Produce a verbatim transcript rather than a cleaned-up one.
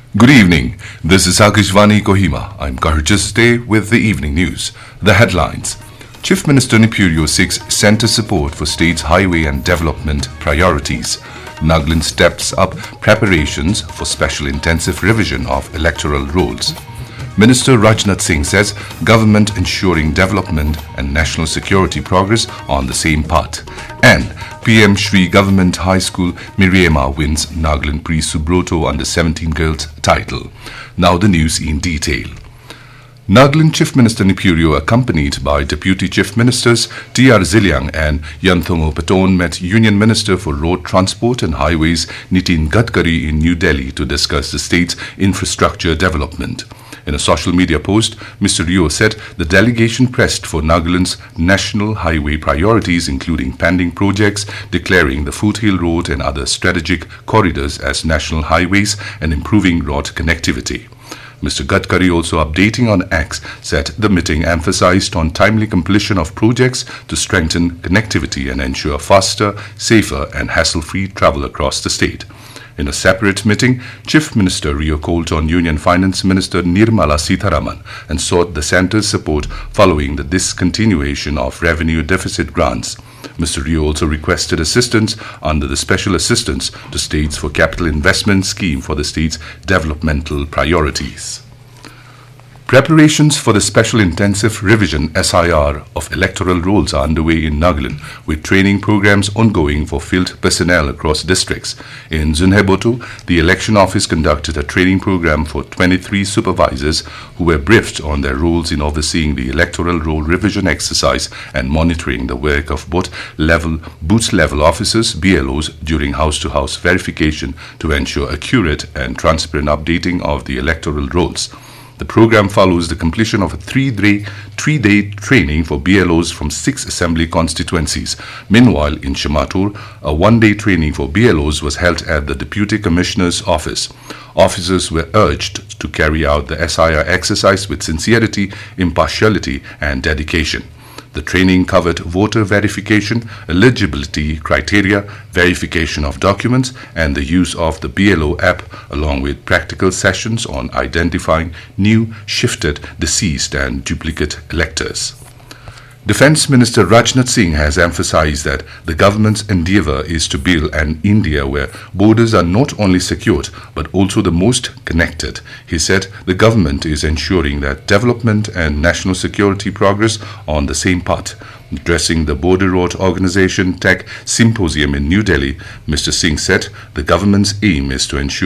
Good evening. This is Akashvani Kohima. I'm Kahar Day with the evening news. The headlines. Chief Minister Nipurio seeks centre support for state's highway and development priorities. Nagaland steps up preparations for special intensive revision of electoral rolls. Minister Rajnath Singh says government ensuring development and national security progress on the same path. And P M Shri Government High School Miriema wins Nagaland Pre-Subroto Under seventeen Girls title. Now the news in detail. Nagaland Chief Minister Nipurio, accompanied by Deputy Chief Ministers T R Ziliang and Yanthomo Paton, met Union Minister for Road Transport and Highways Nitin Gadkari in New Delhi to discuss the state's infrastructure development. In a social media post, Mister Rio said the delegation pressed for Nagaland's national highway priorities, including pending projects, declaring the Foothill Road and other strategic corridors as national highways and improving road connectivity. Mister Gadkari, also updating on X, said the meeting emphasized on timely completion of projects to strengthen connectivity and ensure faster, safer and hassle-free travel across the state. In a separate meeting, Chief Minister Rio called on Union Finance Minister Nirmala Sitharaman and sought the centre's support following the discontinuation of revenue deficit grants. Mister Rio also requested assistance under the Special Assistance to States for Capital Investment Scheme for the state's developmental priorities. Preparations for the Special Intensive Revision S I R of electoral rolls are underway in Nagaland, with training programs ongoing for field personnel across districts. In Zunheboto, the election office conducted a training program for twenty-three supervisors who were briefed on their roles in overseeing the electoral roll revision exercise and monitoring the work of both level, booth level officers, B L Os, during house-to-house verification to ensure accurate and transparent updating of the electoral rolls. The program follows the completion of a three-day three-day training for B L Os from six assembly constituencies. Meanwhile, in Shamatur, a one-day training for B L Os was held at the Deputy Commissioner's office. Officers were urged to carry out the S I R exercise with sincerity, impartiality and dedication. The training covered voter verification, eligibility criteria, verification of documents, and the use of the B L O app, along with practical sessions on identifying new, shifted, deceased, and duplicate electors. Defence Minister Rajnath Singh has emphasized that the government's endeavour is to build an India where borders are not only secured but also the most connected. He said the government is ensuring that development and national security progress on the same path. Addressing the Border Road Organisation Tech Symposium in New Delhi, Mister Singh said the government's aim is to ensure